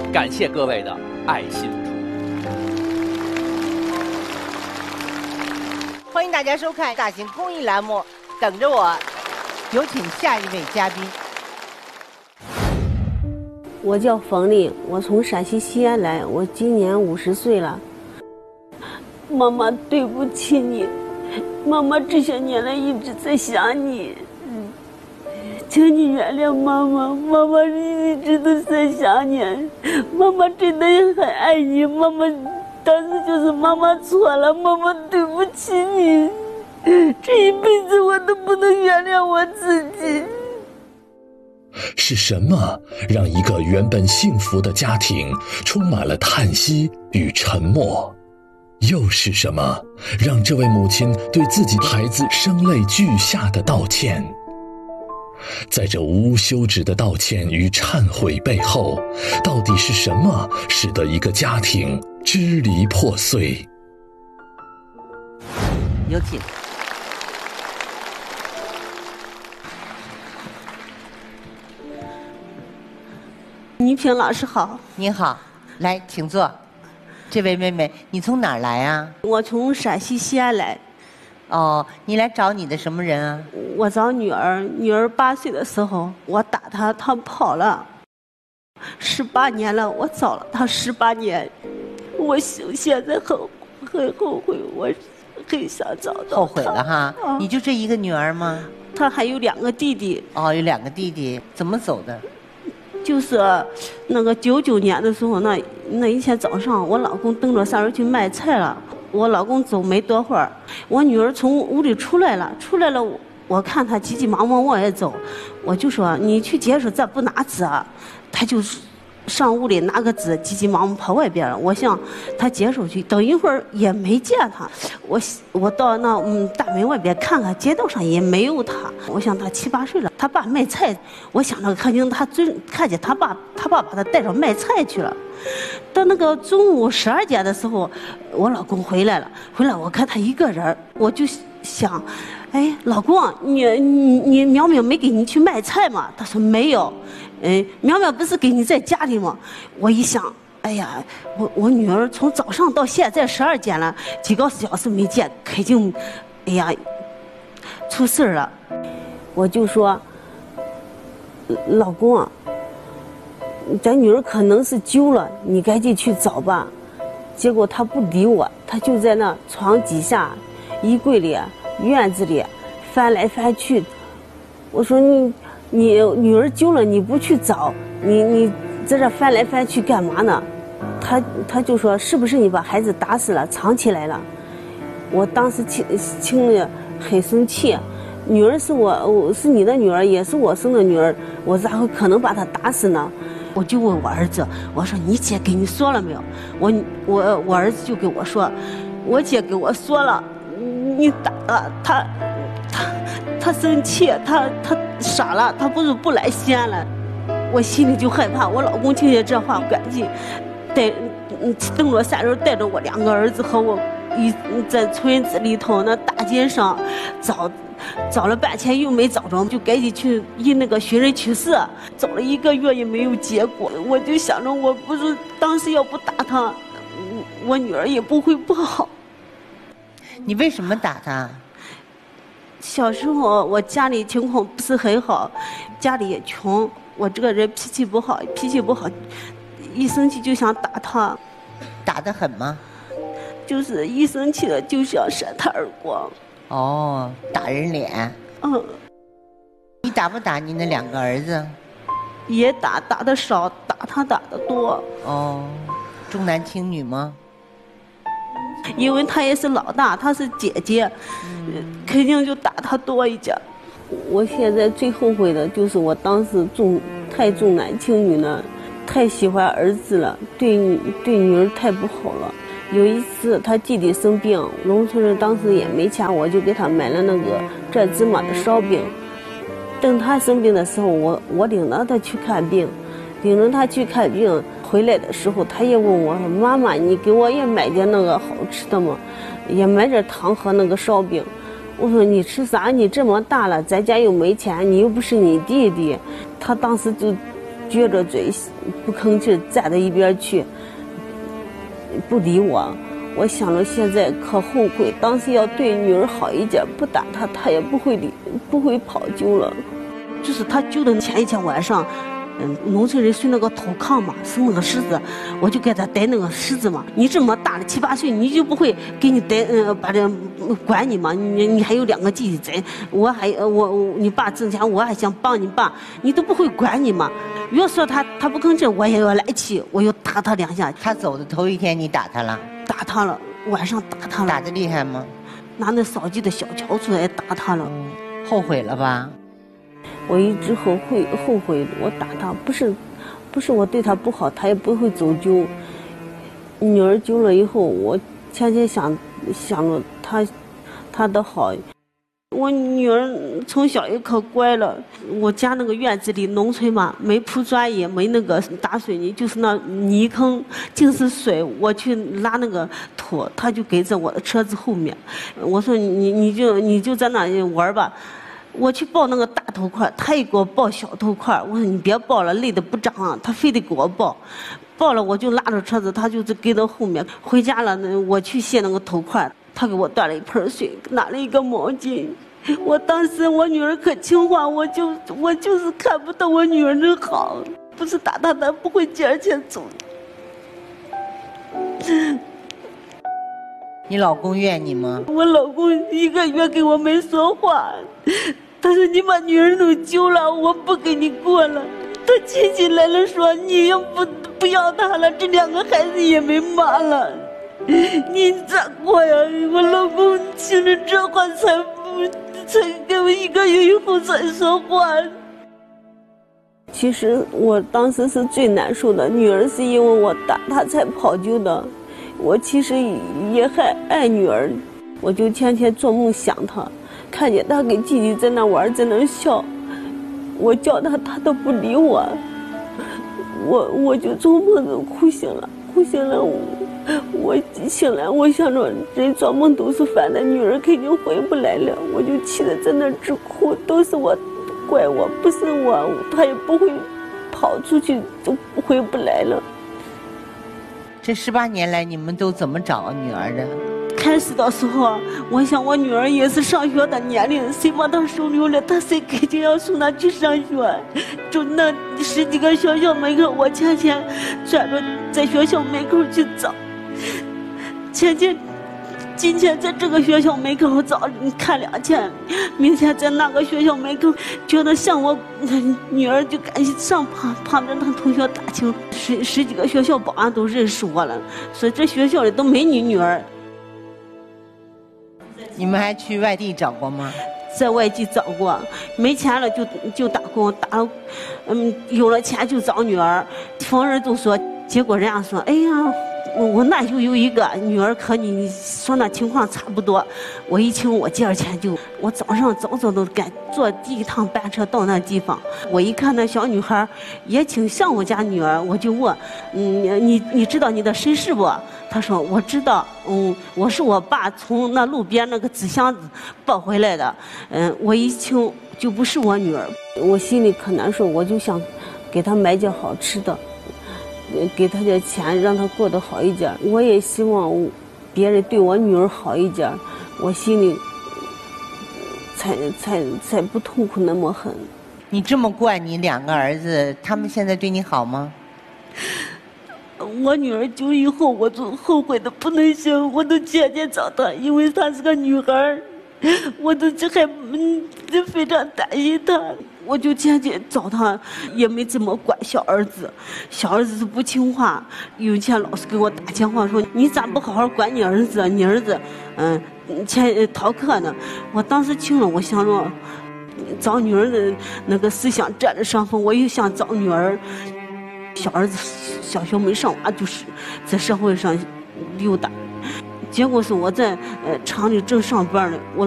感谢各位的爱心付出。 欢迎大家收看大型公益栏目《等着我》，有请下一位嘉宾。 我叫冯丽，我从陕西西安来，我今年50岁了。妈妈，对不起你，妈妈这些年来一直在想你，请你原谅妈妈，妈妈一直都在想你，妈妈真的很爱你，妈妈当时就是妈妈错了，妈妈对不起你，这一辈子我都不能原谅我自己。 是什么让一个原本幸福的家庭充满了叹息与沉默？又是什么让这位母亲对自己孩子声泪俱下的道歉？在这无休止的道歉与忏悔背后，到底是什么使得一个家庭支离破碎？ 有请。 倪萍老师好。 您好，来，请坐。这位妹妹，你从哪儿来啊？ 我从陕西西安来。 哦，你来找你的什么人啊？ 我找女儿，女儿8岁的时候，我打她，她跑了。18年了，我找了她18年，我现在很后悔，我很想找到她。 后悔了哈？你就这一个女儿吗？ 她还有2个弟弟。 哦，有2个弟弟，怎么走的？ 就是那个99年的时候，那一天早上，我老公蹬着三轮去卖菜了。我老公走没多会儿，我女儿从屋里出来了，我看她急急忙忙往外走，我就说你去接手，咱不拿纸啊。她就上屋里拿个纸，急急忙忙跑外边了。我想她接手去，等一会儿也没见她。我到那大门外边看看，街道上也没有她。我想她7、8岁了，她爸卖菜，我想着肯定她看见她爸把她带上卖菜去了。到那个中午12点的时候，我老公回来了，我看他一个人，我就想，哎，老公，你苗苗没给你去卖菜吗？他说没有。苗苗不是给你在家里吗？我一想，哎呀，我女儿从早上到现在12点了，几个小时没见，肯定，哎呀，出事了。我就说，老公啊，咱女儿可能是丢了，你赶紧去找吧。结果他不理我，他就在那床底下、衣柜里、院子里翻来翻去。我说你女儿丢了，你不去找，你在这翻来翻去干嘛呢？他就说是不是你把孩子打死了，藏起来了？我当时听着很生气。女儿是我是你的女儿，也是我生的女儿，我咋会可能把她打死呢？我就问我儿子，我说你姐跟你说了没有？我儿子就跟我说，我姐跟我说了，你打了他生气，他傻了，他不来西安了。我心里就害怕。我老公听见这话，赶紧蹬着3轮带着我2个儿子和我在村子里头那大街上找了半天又没找着，就赶紧去印那个寻人启事，找了1个月也没有结果。我就想着，我不是当时要不打他，我女儿也不会不好。 你为什么打他？ 小时候我家里情况不是很好，家里也穷，我这个人脾气不好，一生气就想打他。 打得很吗？ 就是一生气了就想扇他耳光。 哦，打人脸。你打不打你那2个儿子？ 也打得少，打他打得多。 哦，重男轻女吗？ 因为他也是老大，他是姐姐，肯定就打他多一点。我现在最后悔的就是我当时太重男轻女了，太喜欢儿子了，对女儿太不好了。有一次他弟弟生病，农村人当时也没钱，我就给他买了那个蘸芝麻的烧饼。等他生病的时候，我领着他去看病，回来的时候他也问我说：“妈妈，你给我也买点那个好吃的吗？也买点糖和那个烧饼。”我说：“你吃啥？你这么大了，咱家又没钱，你又不是你弟弟。”他当时就撅着嘴不吭气站在一边去，不理我。我想着现在可后悔，当时要对女儿好一点，不打她，她也不会跑丢了。就是她揪的前一天晚上，农村人睡那个土炕嘛，是那个石子，我就给她逮那个石子嘛。你这么大了7、8岁，你就不会给你逮把这管你嘛？你还有2个弟弟在，你爸挣钱，我还想帮你爸，你都不会管你嘛？越说他不吭气，我也要来气，我又打他2下。 他走的头一天你打他了？ 打他了，晚上打他了。 打得厉害吗？ 拿那扫地的小锹出来打他了。 后悔了吧？ 我一直后悔，我打他不是我对他不好，他也不会走丢。女儿丢了以后，我天天想着他的好。我女儿从小也可乖了，我家那个院子里农村嘛，没铺砖也没那个打水泥，就是那泥坑，尽是水。我去拉那个土，她就给在我的车子后面。我说你就在那里玩吧。我去抱那个大头块，她也给我抱小头块。我说你别抱了，累得不长啊。她非得给我抱，抱了我就拉着车子，她就给到后面。回家了，我去卸那个头块，她给我端了一盆水，拿了一个毛巾。我当时我女儿可听话，我就是看不到我女儿的好，不是打她，她不会第2天走。 你老公怨你吗？ 我老公1个月跟我没说话，他说你把女儿都丢了，我不跟你过了。他亲戚来了说你要不要他了，这2个孩子也没妈了，你咋过呀？我老公听着这话才给我1个月以后才说话。其实我当时是最难受的，女儿是因为我打她才跑丢的。我其实也还爱女儿，我就天天做梦想她，看见她跟弟弟在那玩，在那笑，我叫她，她都不理我。我就从梦中哭醒了，我醒来，我想着人做梦都是反的，女儿肯定回不来了，我就气得在那直哭，都是我怪我，不是我，她也不会跑出去，就回不来了。 这18年来，你们都怎么找女儿的？ 开始的时候，我想我女儿也是上学的年龄，谁把她收留了，她谁肯定要送她去上学。就那10几个学校门口，我天天转着在学校门口去找。今天在这个学校门口找，看2天，明天在那个学校门口，觉得像我女儿就赶紧上旁边她同学打听，10几个学校保安都认识我了，所以这学校里都没你女儿。 你们还去外地找过吗？ 在外地找过，没钱了就打工，打了，有了钱就找女儿，逢人都说，结果人家说，哎呀。我那就有一个女儿，和你说那情况差不多。我一听，我第2天我早上早都赶坐第1趟班车到那地方。我一看那小女孩也挺像我家女儿，我就问，你知道你的身世不？她说我知道，我是我爸从那路边那个纸箱子抱回来的。我一听就不是我女儿，我心里可难受，我就想给她买点好吃的。给他点钱，让他过得好一点。我也希望别人对我女儿好一点，我心里才不痛苦那么狠。 你这么惯你2个儿子，他们现在对你好吗？ 我女儿丢以后，我就后悔的不能行，我都天天找她，因为她是个女孩，我都非常担心她。我就天天找他，也没怎么管小儿子，小儿子是不听话。有一天老师给我打电话说：“你咋不好好管你儿子？你儿子，逃课呢。”我当时听了，我想着找女儿的那个思想占了上风，我又想找女儿。小儿子小学没上完，就是在社会上溜达。结果是我在厂里正上班呢，我